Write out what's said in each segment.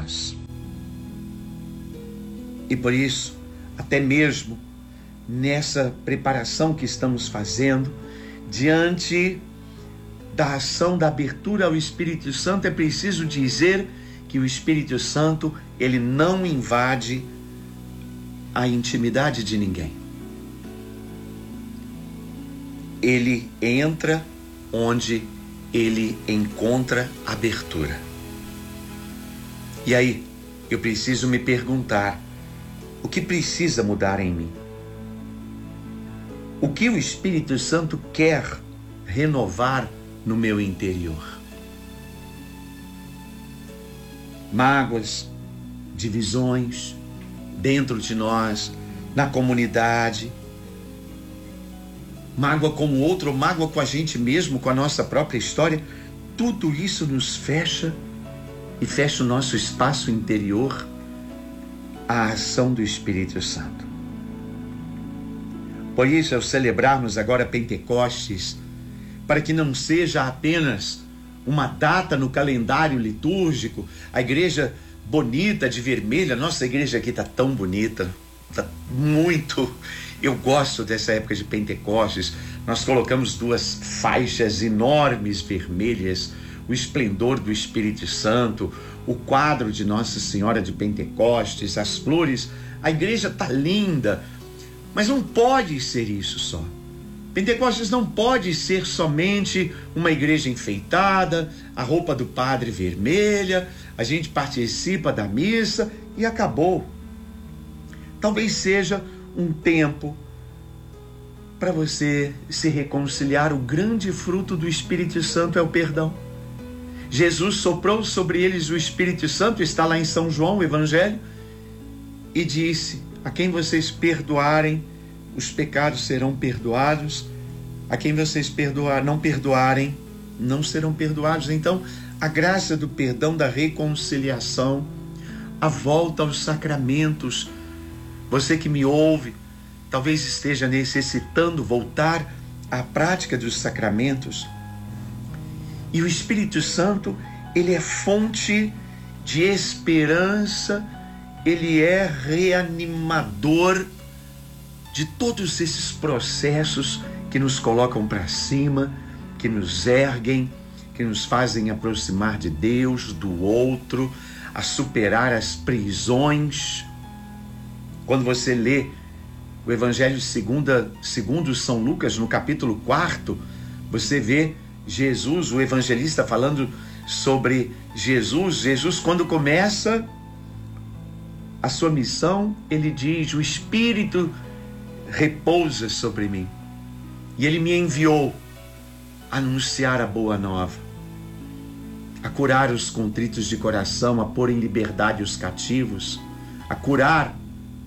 nós. E por isso, até mesmo nessa preparação que estamos fazendo, diante da ação da abertura ao Espírito Santo, é preciso dizer que o Espírito Santo, ele não invade a intimidade de ninguém. Ele entra onde ele encontra abertura. E aí, eu preciso me perguntar, o que precisa mudar em mim? O que o Espírito Santo quer renovar no meu interior? Mágoas, divisões dentro de nós, na comunidade, mágoa com o outro, mágoa com a gente mesmo, com a nossa própria história, tudo isso nos fecha e fecha o nosso espaço interior à ação do Espírito Santo. Por isso, ao celebrarmos agora Pentecostes, para que não seja apenas uma data no calendário litúrgico, a igreja bonita de vermelho, a nossa igreja aqui está tão bonita, está muito. Eu gosto dessa época de Pentecostes. Nós colocamos 2 faixas enormes vermelhas, o esplendor do Espírito Santo, o quadro de Nossa Senhora de Pentecostes, as flores. A igreja está linda, mas não pode ser isso só. Pentecostes não pode ser somente uma igreja enfeitada, a roupa do padre vermelha, a gente participa da missa e acabou. Talvez seja um tempo para você se reconciliar. O grande fruto do Espírito Santo é o perdão. Jesus soprou sobre eles o Espírito Santo, está lá em São João, o Evangelho, e disse: a quem vocês perdoarem, os pecados serão perdoados. A quem vocês não perdoarem, não serão perdoados. Então, a graça do perdão, da reconciliação, a volta aos sacramentos. Você que me ouve, talvez esteja necessitando voltar à prática dos sacramentos. E o Espírito Santo, ele é fonte de esperança, ele é reanimador de todos esses processos que nos colocam para cima, que nos erguem, que nos fazem aproximar de Deus, do outro, a superar as prisões. Quando você lê o Evangelho segundo São Lucas, no capítulo 4, você vê Jesus, o evangelista, falando sobre Jesus. Jesus, quando começa a sua missão, ele diz: o Espírito repousa sobre mim e ele me enviou a anunciar a boa nova, a curar os contritos de coração, a pôr em liberdade os cativos, a curar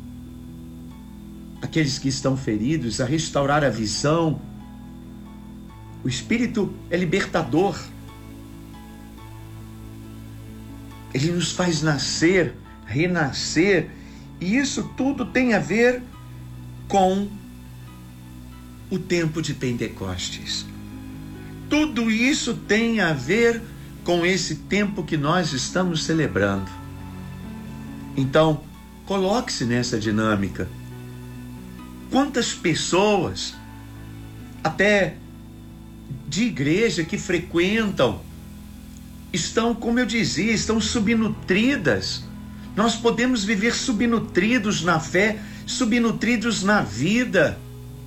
aqueles que estão feridos, a restaurar a visão. O Espírito é libertador. Ele nos faz nascer, renascer, e isso tudo tem a ver com o tempo de Pentecostes. Tudo isso tem a ver com esse tempo que nós estamos celebrando. Então, coloque-se nessa dinâmica. Quantas pessoas, até de igreja que frequentam, estão, como eu dizia, estão subnutridas. Nós podemos viver subnutridos na fé, subnutridos na vida,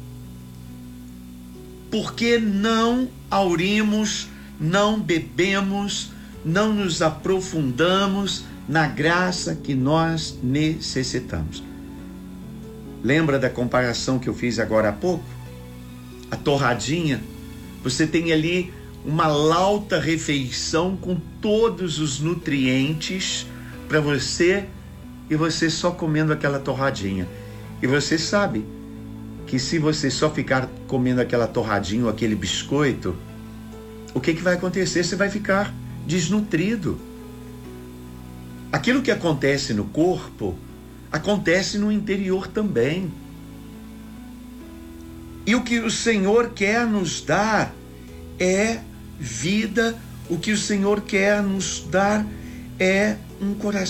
porque não aurimos, não bebemos, não nos aprofundamos na graça que nós necessitamos. Lembra da comparação que eu fiz agora há pouco? A torradinha. Você tem ali uma lauta refeição com todos os nutrientes para você, e você só comendo aquela torradinha. E você sabe que se você só ficar comendo aquela torradinha ou aquele biscoito, o que vai acontecer? Você vai ficar desnutrido. Aquilo que acontece no corpo, acontece no interior também. E o que o Senhor quer nos dar é vida, o que o Senhor quer nos dar é um coração